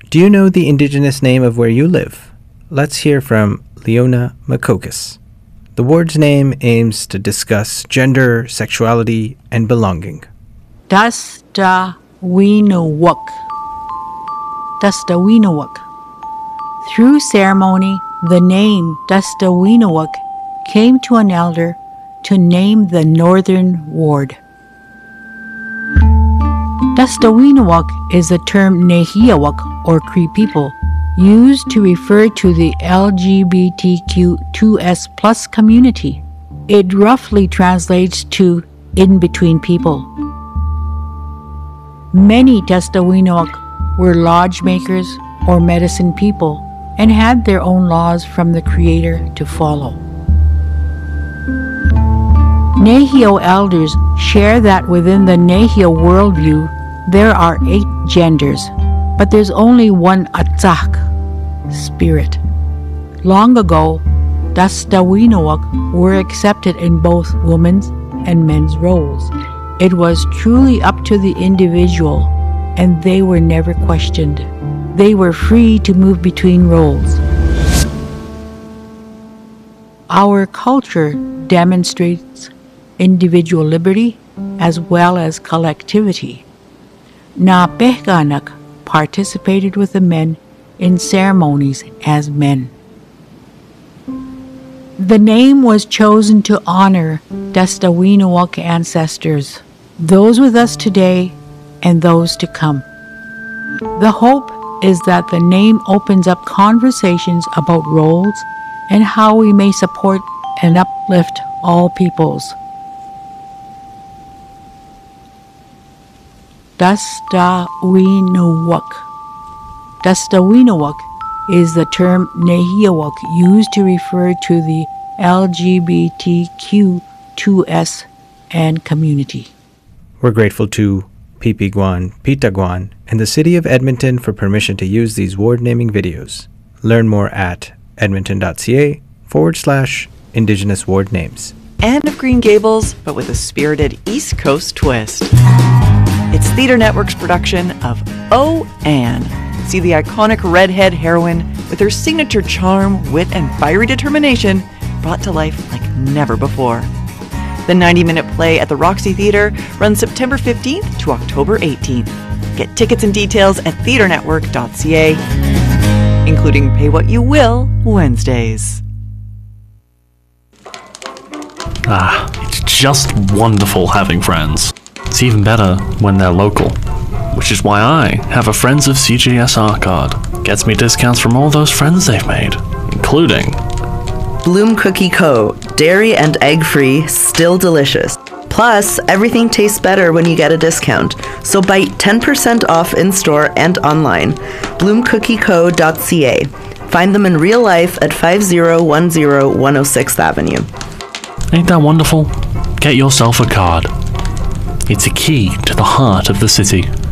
Do you know the indigenous name of where you live? Let's hear from Leona Makokis. The ward's name aims to discuss gender, sexuality, and belonging. Dasta-weenawuk. Dasta-weenawuk. Through ceremony, the name Dasta-weenawuk came to an elder to name the northern ward. Dasta-weenawuk is the term Nehiawak, or Cree people, used to refer to the LGBTQ2S+ community. It roughly translates to in-between people. Many Dasta-weenawuk were lodge makers or medicine people and had their own laws from the Creator to follow. Nehio elders share that within the Nehio worldview there are 8 genders, but there's only one Atzak, spirit. Long ago, Dasta-weenawuk were accepted in both women's and men's roles. It was truly up to the individual, and they were never questioned. They were free to move between roles. Our culture demonstrates individual liberty as well as collectivity. Na Behganak participated with the men in ceremonies as men. The name was chosen to honor Dasta-weenawuk ancestors, those with us today and those to come. The hope is that the name opens up conversations about roles and how we may support and uplift all peoples. Dasta-weenawuk. Dasta-weenawuk is the term Nehiawak used to refer to the LGBTQ2S and community. We're grateful to Pipiguan, Pitaguan, and the City of Edmonton for permission to use these ward naming videos. Learn more at edmonton.ca/Indigenous Ward Names. Anne of Green Gables, but with a spirited East Coast twist. It's Theatre Network's production of Oh, Anne. See the iconic redhead heroine with her signature charm, wit, and fiery determination brought to life like never before. The 90-minute play at the Roxy Theatre runs September 15th to October 18th. Get tickets and details at theatrenetwork.ca, including Pay What You Will Wednesdays. It's just wonderful having friends. It's even better when they're local, which is why I have a Friends of CJSR card. Gets me discounts from all those friends they've made, including Bloom Cookie Co. Dairy and egg-free, still delicious. Plus, everything tastes better when you get a discount. So bite 10% off in-store and online. bloomcookieco.ca. Find them in real life at 5010 106th Avenue. Ain't that wonderful? Get yourself a card. It's a key to the heart of the city.